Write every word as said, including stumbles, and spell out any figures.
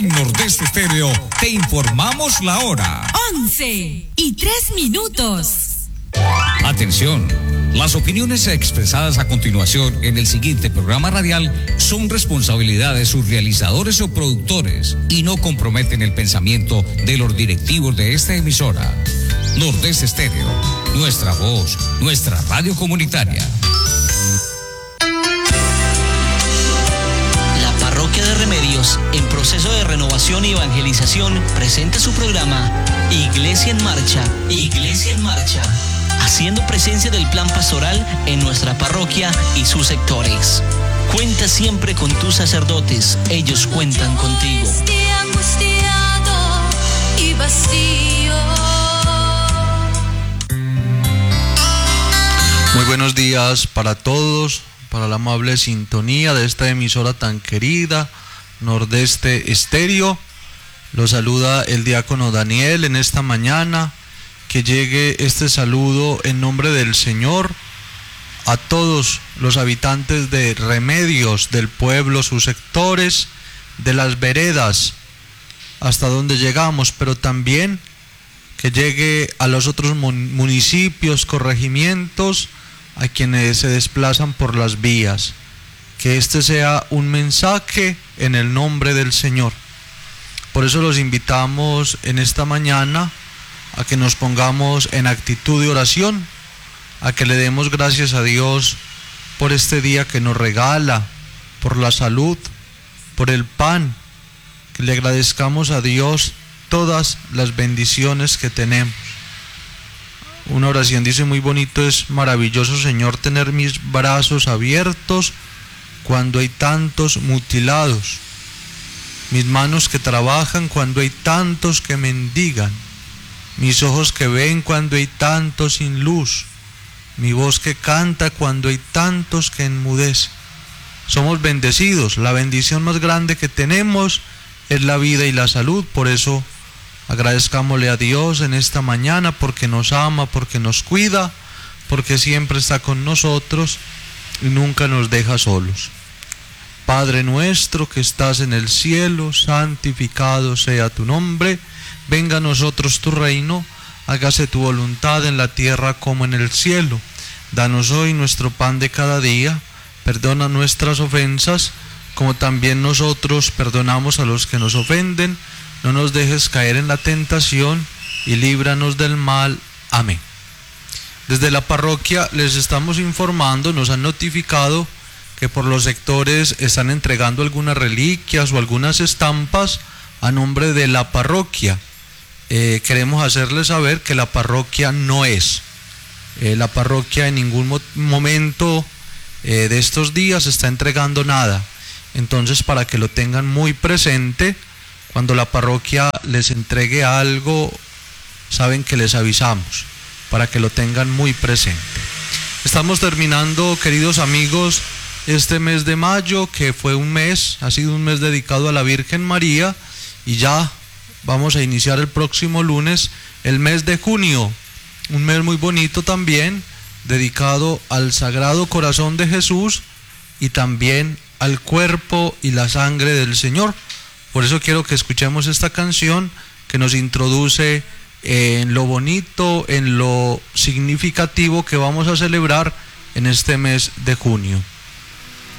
En Nordeste Estéreo te informamos la hora. once y tres minutos. Atención, las opiniones expresadas a continuación en el siguiente programa radial son responsabilidad de sus realizadores o productores y no comprometen el pensamiento de los directivos de esta emisora. Nordeste Estéreo, nuestra voz, nuestra radio comunitaria. La Parroquia de Remedios, en proceso de renovación y evangelización, presenta su programa Iglesia en Marcha, Iglesia en Marcha, haciendo presencia del plan pastoral en nuestra parroquia y sus sectores. Cuenta siempre con tus sacerdotes, ellos cuentan contigo. Estoy angustiado y vacío. Muy buenos días para todos, para la amable sintonía de esta emisora tan querida, Nordeste Estéreo. Los saluda el diácono Daniel en esta mañana. Que llegue este saludo en nombre del Señor a todos los habitantes de Remedios, del pueblo, sus sectores, de las veredas, hasta donde llegamos, pero también que llegue a los otros municipios, corregimientos, a quienes se desplazan por las vías. Que este sea un mensaje en el nombre del Señor. Por eso los invitamos en esta mañana a que nos pongamos en actitud de oración, a que le demos gracias a Dios por este día que nos regala, por la salud, por el pan, que le agradezcamos a Dios todas las bendiciones que tenemos. Una oración dice muy bonito: es maravilloso, Señor, tener mis brazos abiertos cuando hay tantos mutilados, mis manos que trabajan cuando hay tantos que mendigan, mis ojos que ven cuando hay tantos sin luz, mi voz que canta cuando hay tantos que enmudecen. Somos bendecidos, la bendición más grande que tenemos es la vida y la salud. Por eso agradezcámosle a Dios en esta mañana, porque nos ama, porque nos cuida, porque siempre está con nosotros y nunca nos deja solos. Padre nuestro que estás en el cielo, santificado sea tu nombre. Venga a nosotros tu reino, hágase tu voluntad en la tierra como en el cielo. Danos hoy nuestro pan de cada día, perdona nuestras ofensas, como también nosotros perdonamos a los que nos ofenden. No nos dejes caer en la tentación y líbranos del mal. Amén. Desde la parroquia les estamos informando, nos han notificado que por los sectores están entregando algunas reliquias o algunas estampas a nombre de la parroquia. Eh, queremos hacerles saber que la parroquia no es. Eh, la parroquia en ningún mo- momento eh, de estos días está entregando nada. Entonces, para que lo tengan muy presente, cuando la parroquia les entregue algo, saben que les avisamos, para que lo tengan muy presente. Estamos terminando, queridos amigos, este mes de mayo, que fue un mes, ha sido un mes dedicado a la Virgen María, y ya vamos a iniciar el próximo lunes el mes de junio, un mes muy bonito también, dedicado al Sagrado Corazón de Jesús y también al cuerpo y la sangre del Señor. Por eso quiero que escuchemos esta canción que nos introduce en lo bonito, en lo significativo que vamos a celebrar en este mes de junio.